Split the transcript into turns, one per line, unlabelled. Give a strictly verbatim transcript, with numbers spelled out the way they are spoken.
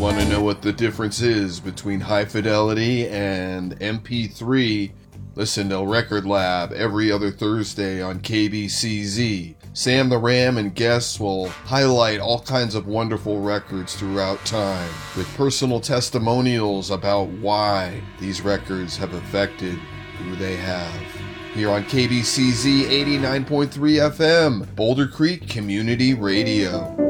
want to know what the difference is between high fidelity and M P three, listen to Record Lab every other Thursday on K B C Z. Sam the Ram and guests will highlight all kinds of wonderful records throughout time, with personal testimonials about why these records have affected who they have. Here on K B C Z eighty-nine point three F M, Boulder Creek Community Radio.